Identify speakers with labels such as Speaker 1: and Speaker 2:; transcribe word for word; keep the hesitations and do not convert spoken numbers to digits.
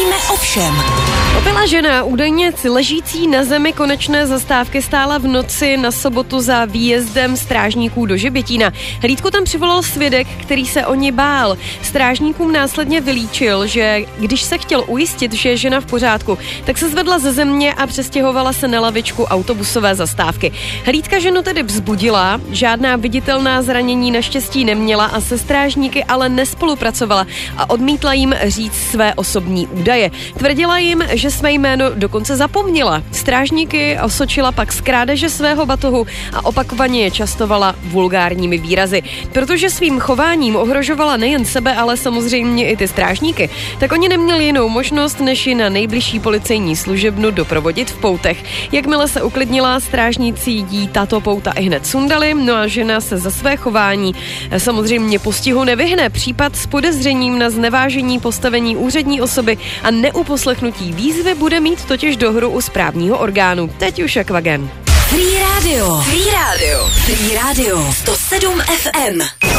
Speaker 1: Víme o všem.
Speaker 2: Opilá žena, údajně ležící na zemi konečné zastávky, stála v noci na sobotu za výjezdem strážníků do Žebětína. Hlídku tam přivolal svědek, který se o ní bál. Strážníkům následně vylíčil, že když se chtěl ujistit, že je žena v pořádku, tak se zvedla ze země a přestěhovala se na lavičku autobusové zastávky. Hlídka ženu tedy vzbudila, žádná viditelná zranění naštěstí neměla a se strážníky ale nespolupracovala a odmítla jim říct své osobní údaje. Tvrdila jim, že své jméno dokonce zapomněla. Strážníky osočila pak z krádeže svého batohu a opakovaně je častovala vulgárními výrazy. Protože svým chováním ohrožovala nejen sebe, ale samozřejmě i ty strážníky, tak oni neměli jinou možnost, než ji na nejbližší policejní služebnu doprovodit v poutech. Jakmile se uklidnila, strážníci jí tato pouta i hned sundali, no a žena se za své chování samozřejmě postihu nevyhne. Případ s podezřením na znevážení postavení úřední osoby a neuposlechnutí výzvy bude mít totiž dohru u správního orgánu. Teď už Aquagen.
Speaker 1: Free Radio. Free Radio. Free Radio. sto sedm ef em.